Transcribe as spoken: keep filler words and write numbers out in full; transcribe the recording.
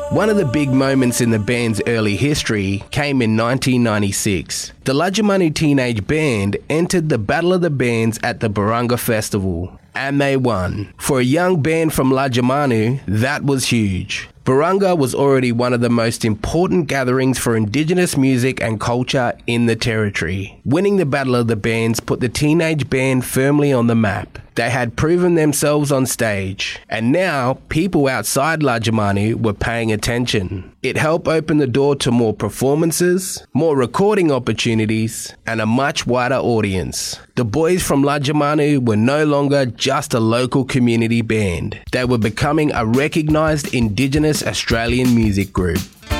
One of the big moments in the band's early history came in nineteen ninety-six. The Lajamanu Teenage Band entered the Battle of the Bands at the Barunga Festival, and they won. For a young band from Lajamanu, that was huge. Barunga was already one of the most important gatherings for Indigenous music and culture in the territory. Winning the Battle of the Bands put the Teenage Band firmly on the map. They had proven themselves on stage, and now people outside Lajamanu were paying attention. It helped open the door to more performances, more recording opportunities, and a much wider audience. The boys from Lajamanu were no longer just a local community band. They were becoming a recognised Indigenous Australian music group.